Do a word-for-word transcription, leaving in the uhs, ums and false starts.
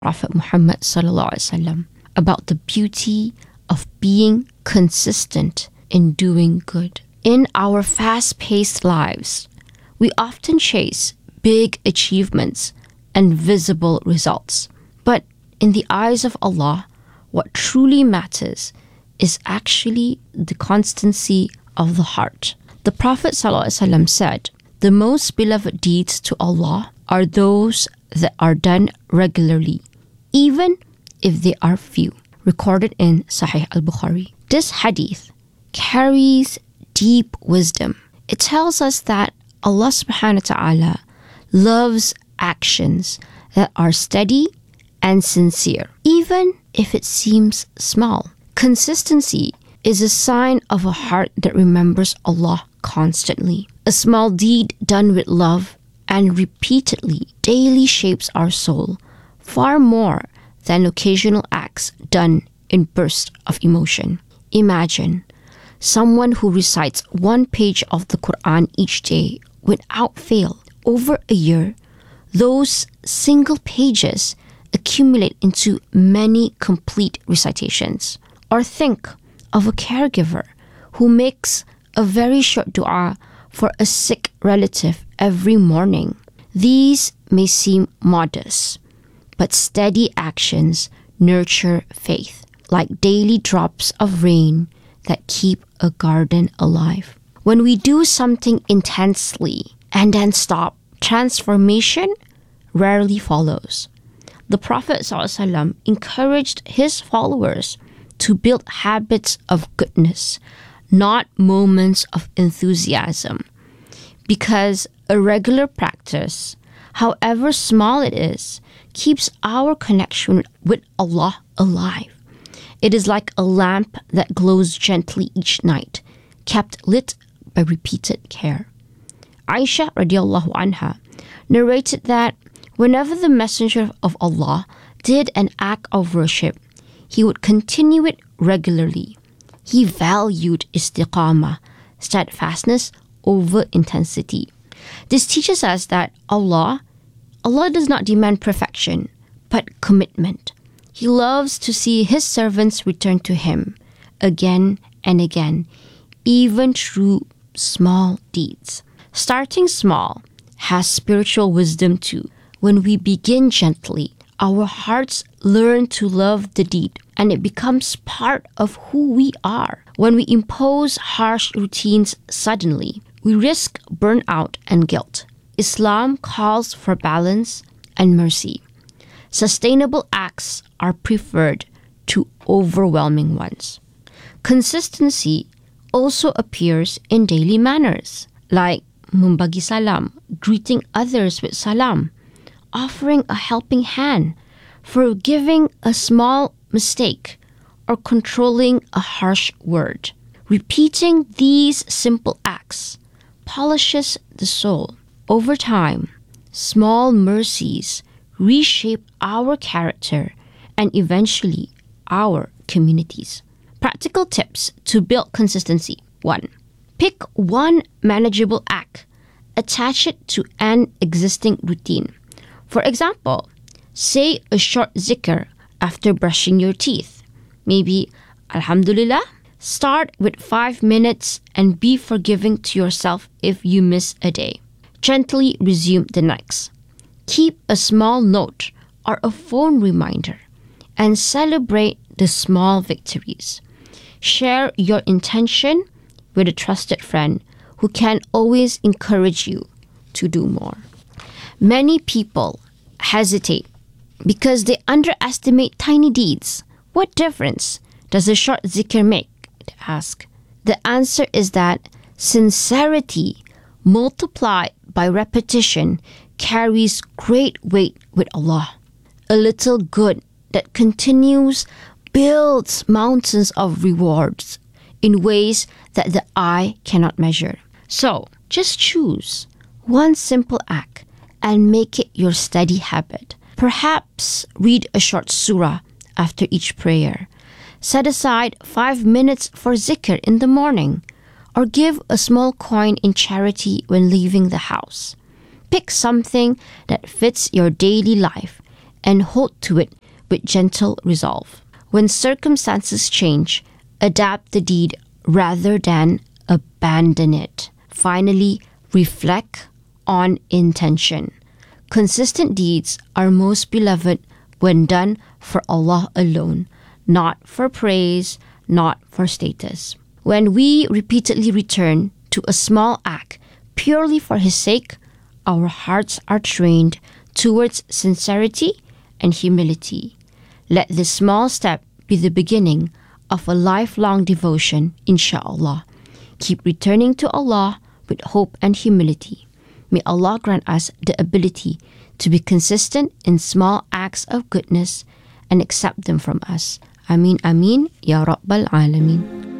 Prophet Muhammad sallallahu alaihi wasallam about the beauty of being consistent in doing good. In our fast-paced lives, we often chase big achievements and visible results. But in the eyes of Allah, what truly matters is actually the constancy of the heart. The Prophet ﷺ said, "The most beloved deeds to Allah are those that are done regularly, even if they are few." Recorded in Sahih al-Bukhari. This hadith carries deep wisdom. It tells us that Allah subhanahu wa ta'ala loves actions that are steady and sincere, even if it seems small. Consistency is a sign of a heart that remembers Allah constantly. A small deed done with love and repeatedly daily shapes our soul far more than occasional acts done in bursts of emotion. Imagine someone who recites one page of the Quran each day without fail. Over a year, those single pages accumulate into many complete recitations. Or think of a caregiver who makes a very short dua for a sick relative every morning. These may seem modest, but steady actions nurture faith, like daily drops of rain that keep a garden alive. When we do something intensely and then stop, transformation rarely follows. The Prophet ﷺ encouraged his followers to build habits of goodness, not moments of enthusiasm, because a regular practice, however small it is, keeps our connection with Allah alive. It is like a lamp that glows gently each night, kept lit by repeated care. Aisha radiallahu anha narrated that whenever the Messenger of Allah did an act of worship, he would continue it regularly. He valued istiqamah, steadfastness, over intensity. This teaches us that Allah, Allah does not demand perfection, but commitment. He loves to see his servants return to him again and again, even through small deeds. Starting small has spiritual wisdom too. When we begin gently, our hearts learn to love the deed, and it becomes part of who we are. When we impose harsh routines suddenly, we risk burnout and guilt. Islam calls for balance and mercy. Sustainable acts are preferred to overwhelming ones. Consistency also appears in daily manners, like mumbagi salam, greeting others with salam, offering a helping hand, forgiving a small mistake, or controlling a harsh word. Repeating these simple acts polishes the soul. Over time, small mercies reshape our character and eventually our communities. Practical tips to build consistency. One, pick one manageable act. Attach it to an existing routine. For example, say a short zikr after brushing your teeth. Maybe, Alhamdulillah. Start with five minutes and be forgiving to yourself if you miss a day. Gently resume the next. Keep a small note or a phone reminder and celebrate the small victories. Share your intention with a trusted friend who can always encourage you to do more. Many people hesitate because they underestimate tiny deeds. What difference does a short zikr make? They ask. The answer is that sincerity multiplied by repetition carries great weight with Allah. A little good that continues builds mountains of rewards in ways that the eye cannot measure. So, just choose one simple act and make it your steady habit. Perhaps read a short surah after each prayer. Set aside five minutes for zikr in the morning, or give a small coin in charity when leaving the house. Pick something that fits your daily life and hold to it with gentle resolve. When circumstances change, adapt the deed rather than abandon it. Finally, reflect on intention. Consistent deeds are most beloved when done for Allah alone, not for praise, not for status. When we repeatedly return to a small act purely for His sake, our hearts are trained towards sincerity and humility. Let this small step be the beginning of a lifelong devotion, inshallah. Keep returning to Allah with hope and humility. May Allah grant us the ability to be consistent in small acts of goodness and accept them from us. Ameen, Ameen, Ya Rabbal Alameen.